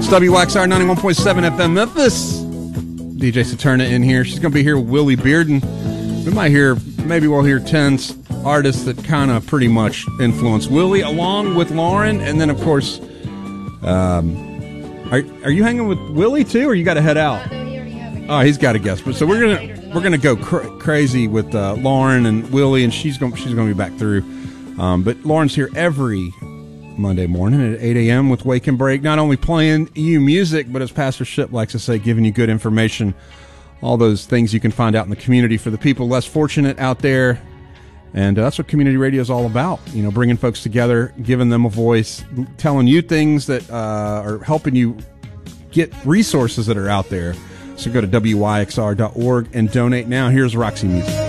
It's WYXR 91.7 FM Memphis. DJ Saturna in here. She's going to be here with Willie Bearden. Maybe we'll hear 10 artists that kind of pretty much influence Willie, along with Lauren. And then, of course, are you hanging with Willie too, or you got to head out? No, he already has a guest. Oh, he's got a guest. But so we're gonna go crazy with Lauren and Willie, and she's gonna be back through. But Lauren's here every Monday morning at 8 a.m. with Wake and Break, not only playing you music, but as Pastor Ship likes to say, giving you good information, all those things you can find out in the community for the people less fortunate out there. And that's what community radio is all about, bringing folks together, giving them a voice, telling you things that are helping you get resources that are out there. So go to WYXR.org and donate now. Here's Roxy Music.